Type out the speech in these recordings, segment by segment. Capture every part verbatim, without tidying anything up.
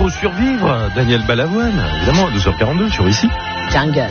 faut survivre. Daniel Balavoine, évidemment, à douze heures quarante-deux sur ici. Jungle.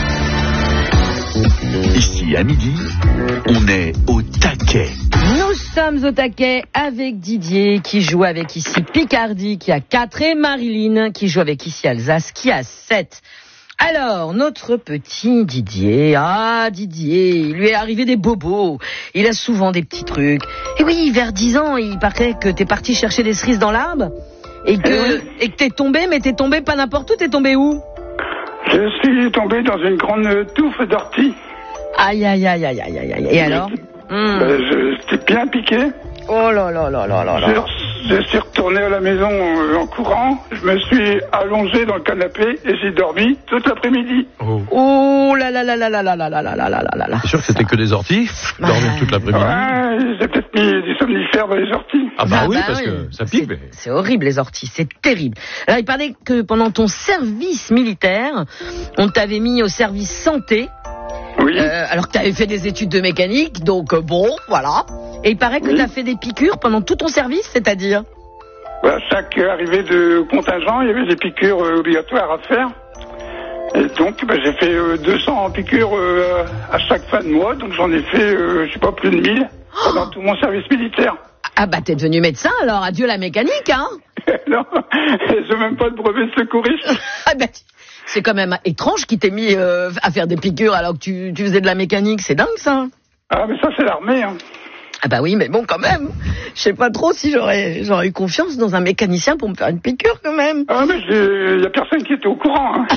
Ici, à midi, on est au taquet. Nous sommes au taquet avec Didier qui joue avec ici Picardie qui a quatre et Marilyn qui joue avec ici Alsace qui a sept. Alors, notre petit Didier, ah Didier, il lui est arrivé des bobos, il a souvent des petits trucs. Et oui, vers dix ans, il paraît que t'es parti chercher des cerises dans l'arbre et que, oui. et que t'es tombé, mais t'es tombé pas n'importe où, t'es tombé où? Je suis tombé dans une grande touffe d'ortie. Aïe, aïe, aïe, aïe, aïe, aïe, et alors? Mmh. Ben, je j'étais bien piqué. Oh là là là là là là. Je, je suis retourné à la maison euh, en courant. Je me suis allongé dans le canapé et j'ai dormi toute l'après-midi. Oh, oh là là là là là là là là là là là là là. C'est sûr que c'était que des orties. Dormir toute l'après-midi. Ouais, j'ai peut-être mis du somnifère dans les orties. Ah bah ah oui, bah parce oui. que ça pique. C'est, Mais... c'est horrible les orties, c'est terrible. Alors il paraît que pendant ton service militaire, on t'avait mis au service santé. Oui. Euh, alors que tu avais fait des études de mécanique, donc euh, bon, voilà. Et il paraît que oui. tu as fait des piqûres pendant tout ton service, c'est-à-dire bah, chaque arrivée de contingent, il y avait des piqûres euh, obligatoires à faire. Et donc, bah, j'ai fait euh, deux cents piqûres euh, à chaque fin de mois, donc j'en ai fait, euh, je sais pas, plus de mille pendant oh tout mon service militaire. Ah bah t'es devenu médecin, alors adieu la mécanique, hein. Non, j'ai même pas de brevet de secouriste. Ah bah, c'est quand même étrange qu'il t'ait mis euh, à faire des piqûres alors que tu, tu faisais de la mécanique, c'est dingue ça. Ah mais ça c'est l'armée, hein. Ah bah oui, mais bon quand même, je sais pas trop si j'aurais, j'aurais eu confiance dans un mécanicien pour me faire une piqûre quand même. Ah mais il y a personne qui était au courant, hein.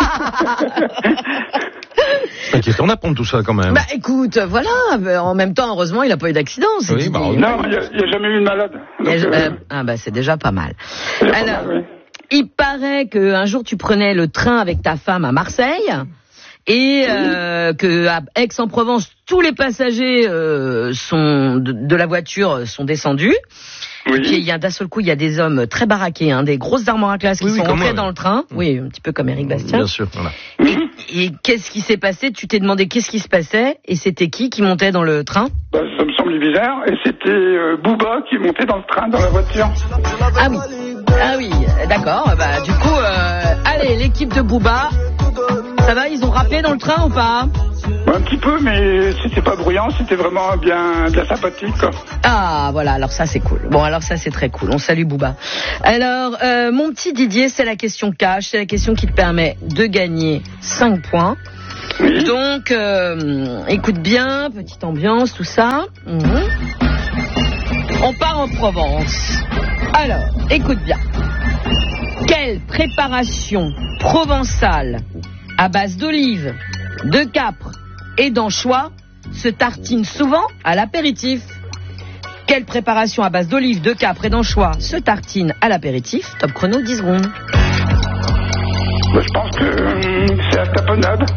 C'est inquiétant d'apprendre tout ça quand même. Bah écoute, voilà, en même temps, heureusement, il a pas eu d'accident. C'est oui, bah, non, il n'y a, a jamais eu de malade. Donc, a, euh, ah bah c'est déjà pas mal. Alors, pas mal, oui. Il paraît qu'un jour tu prenais le train avec ta femme à Marseille et oui. euh, qu'à Aix-en-Provence, tous les passagers euh, sont de, de la voiture sont descendus. Oui. Et puis il y a d'un seul coup, il y a des hommes très baraqués, hein, des grosses armoires à glace qui oui, sont oui, rentrés dans le train. Mmh. Oui, un petit peu comme Éric Bastien. Bien sûr, voilà. Et, et qu'est-ce qui s'est passé? Tu t'es demandé qu'est-ce qui se passait et c'était qui qui montait dans le train? Bah, ça me semble bizarre. Et c'était euh, Booba qui montait dans le train, dans la voiture. Ah oui, ah oui, d'accord. Bah du coup, euh, allez, l'équipe de Booba, ça va? Ils ont rappé dans le train ou pas? Un petit peu, mais c'était pas bruyant, c'était vraiment bien, bien sympathique, quoi. Ah, voilà, alors ça c'est cool. Bon, alors ça c'est très cool, on salue Booba. Alors, euh, mon petit Didier, c'est la question cash, c'est la question qui te permet de gagner cinq points. Oui. Donc, euh, écoute bien, petite ambiance, tout ça. Mmh. On part en Provence. Alors, écoute bien. Quelle préparation provençale à base d'olives, de capre et d'anchois se tartine souvent à l'apéritif? Quelle préparation à base d'olives, de capre et d'anchois se tartine à l'apéritif? Top chrono, dix secondes. Bah, je pense que euh, c'est la tapenade.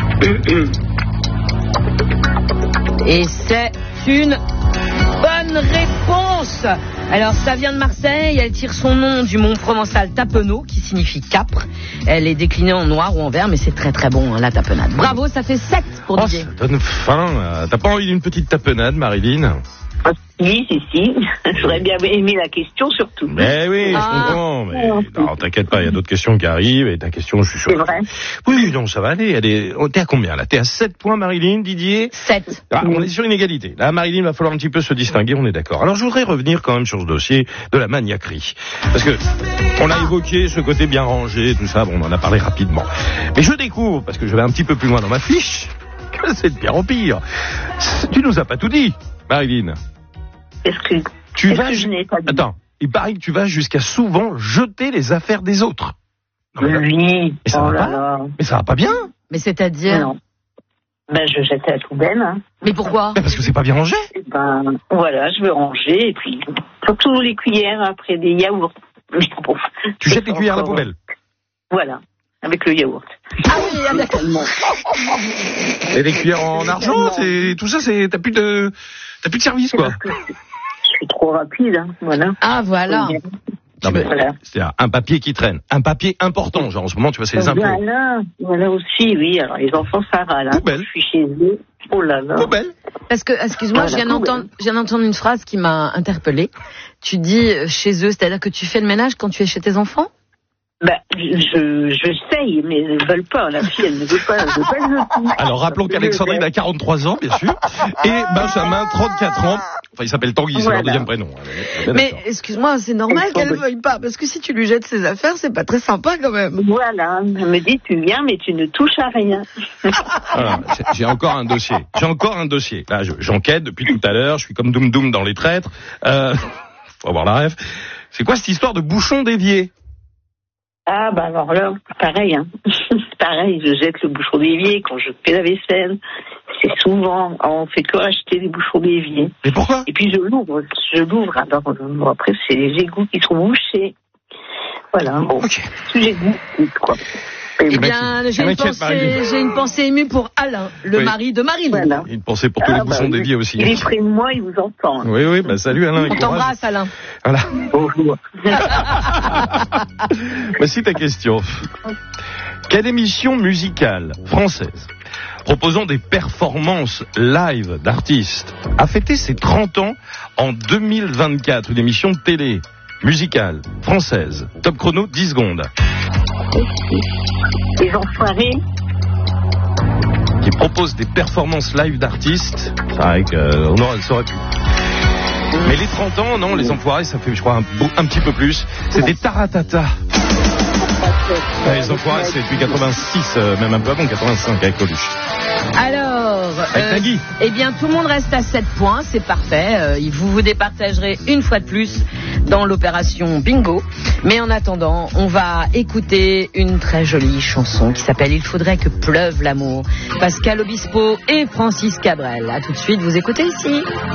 Et c'est une bonne réponse. Alors ça vient de Marseille, elle tire son nom du mont provençal Tapenot qui signifie capre. Elle est déclinée en noir ou en vert, mais c'est très très bon, hein, la tapenade. Bravo, ça fait sept pour oh, Didier. Ça donne faim. T'as pas envie d'une petite tapenade, Marilyn? Si, si, si. J'aurais bien aimé la question, surtout. Mais oui, je ah. comprends. Mais non, t'inquiète pas, il y a d'autres questions qui arrivent. Et ta question, je suis sûr. C'est vrai. Oui, non, ça va aller. Elle est... T'es à combien, là? T'es à sept points, Marilyn, Didier? sept. Ah, on est sur une égalité. Là, Marilyn, va falloir un petit peu se distinguer, on est d'accord. Alors, je voudrais revenir quand même sur ce dossier de la maniaquerie. Parce que, on a évoqué ce côté bien rangé, tout ça, bon, on en a parlé rapidement. Mais je découvre, parce que je vais un petit peu plus loin dans ma fiche, que c'est de pire en pire. Tu nous as pas tout dit, Marilyn. Est-ce que, tu est-ce vas que je n'ai pas dit? Attends, il paraît que tu vas jusqu'à souvent jeter les affaires des autres. Non, mais oui. Mais ça oh va là pas. là. Mais ça va pas bien. Mais c'est-à-dire? Non. Ben, je jette à la poubelle. Hein. Mais pourquoi? Parce que c'est pas bien rangé. Ben, voilà, je veux ranger et puis surtout les cuillères après des yaourts. Tu jettes les cuillères à la poubelle. Voilà, avec le yaourt. Ah oui, ah, d'accord. Et les cuillères en argent, c'est tout ça, c'est t'as plus de t'as plus de service quoi. Je suis trop rapide, hein, voilà. Ah voilà. Non mais voilà. c'est un papier qui traîne, un papier important, genre en ce moment tu vois c'est les impôts. Voilà, voilà aussi, oui. Alors les enfants ça râle. Hein. Poubelle. Je suis chez eux. Oh là là. Poubelle. Parce que, excuse-moi, ah, je viens d'entendre, je viens d'entendre une phrase qui m'a interpellée. Tu dis euh, chez eux, c'est-à-dire que tu fais le ménage quand tu es chez tes enfants? Ben, je, je sais, mais elles ne veulent pas. La fille, elle ne veut pas. Elle veut pas le tout. Alors, rappelons qu'Alexandrine a quarante-trois ans, bien sûr, et Benjamin, trente-quatre ans. Enfin, il s'appelle Tanguy, c'est Voilà. leur deuxième prénom. Mais excuse-moi, c'est normal qu'elle ne veuille pas, parce que si tu lui jettes ses affaires, c'est pas très sympa quand même. Voilà. Elle me dit, tu viens, mais tu ne touches à rien. Voilà, j'ai- j'ai encore un dossier. J'ai encore un dossier. Là, je- j'enquête depuis tout à l'heure. Je suis comme Doum Doum dans Les Traîtres. Euh, faut avoir la rêve. C'est quoi cette histoire de bouchon d'évier? Ah, bah alors là, pareil, hein. Pareil, je jette le bouchon d'évier quand je fais la vaisselle. C'est souvent, on fait que racheter des bouchons d'évier. Mais pourquoi? Et puis je l'ouvre, je l'ouvre. Alors, bon, après, c'est les égouts qui sont bouchés. Voilà, bon, Ok. sujet de goût, quoi. Et Eh bon, bien, j'ai Ça une, m'inquiète, pensée, Marie. j'ai une pensée émue pour Alain, le Oui. mari de Marie. voilà. Une pensée pour tous les Ah, bouchons bah, d'évier aussi. Il est près de moi, il vous entend. Oui, oui, bah salut Alain. et On courage. t'embrasse, Alain. Voilà. Bonjour. Voici ta question. Quelle émission musicale française proposant des performances live d'artistes a fêté ses trente ans en deux mille vingt-quatre? Une émission de télé musicale française. Top chrono, dix secondes. Les enfoirés. Qui propose des performances live d'artistes. C'est vrai qu'on aurait, ça aurait pu. Mais les trente ans, non, les enfoirés, ça fait, je crois, un, beau- un petit peu plus. C'était Taratata. Ouais, les enfoirés, c'est depuis quatre-vingt-six, euh, même un peu avant, quatre-vingt-cinq avec Coluche. Alors, Avec Nagui. eh bien, tout le monde reste à sept points, c'est parfait. Euh, vous vous départagerez une fois de plus dans l'opération Bingo. Mais en attendant, on va écouter une très jolie chanson qui s'appelle « Il faudrait que pleuve l'amour ». Pascal Obispo et Francis Cabrel. A tout de suite, vous écoutez ici.